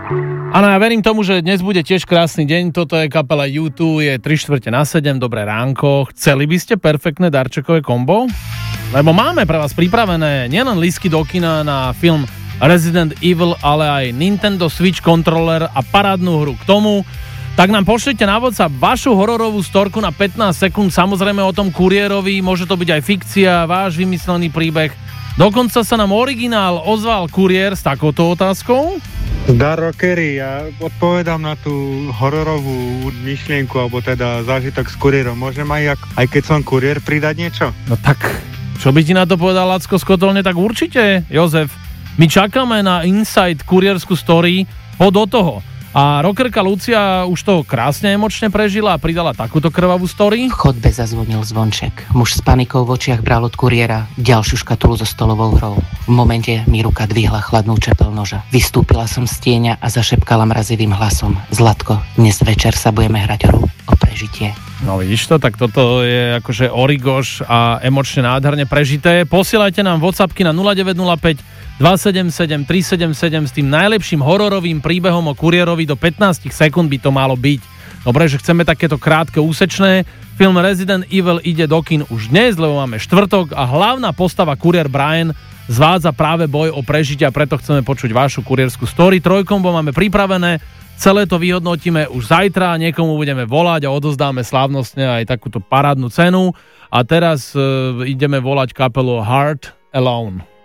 Áno, ja verím tomu, že dnes bude tiež krásny deň. Toto je kapela U2, je 6:03, dobré ránko. Chceli by ste perfektné darčekové kombo? Lebo máme pre vás pripravené nielen lístky do kina na film Resident Evil, ale aj Nintendo Switch controller a parádnu hru k tomu. Tak nám pošlite na WhatsApp vašu hororovú storku na 15 sekúnd, samozrejme o tom kuriérovi, môže to byť aj fikcia, váš vymyslený príbeh. Dokonca sa nám originál ozval kuriér s takouto otázkou. Zdar rockery, ja odpovedám na tú hororovú myšlienku, alebo teda zážitok s kuriérom. Môžem aj keď som kuriér, pridať niečo? No tak, čo by ti na to povedal Lacko z Kotolne, tak určite, Jozef. My čakáme na Insight kuriérskú story, poď do toho. A rockerka Lucia už to krásne emočne prežila a pridala takúto krvavú story. V chodbe zazvonil zvonček. Muž s panikou v očiach bral od kuriéra ďalšiu škatulu so stolovou hrou. V momente mi ruka dvihla chladnú čepel noža. Vystúpila som z tieňa a zašepkala mrazivým hlasom. Zlatko, dnes večer sa budeme hrať hru o prežitie. No vidíš to, tak toto je akože origoš a emočne nádherne prežité. Posielajte nám WhatsAppky na 0905 277 377 s tým najlepším hororovým príbehom o kuriérovi, do 15 sekúnd by to malo byť. Dobre, že chceme takéto krátke úsečné. Film Resident Evil ide do kín už dnes, lebo máme štvrtok a hlavná postava kuriér Brian zvádza práve boj o prežitie a preto chceme počuť vašu kuriérskú story. Trojkombo máme pripravené, celé to vyhodnotíme už zajtra, niekomu budeme volať a odozdáme slávnostne aj takúto parádnu cenu. A teraz ideme volať kapelu Heart Alone.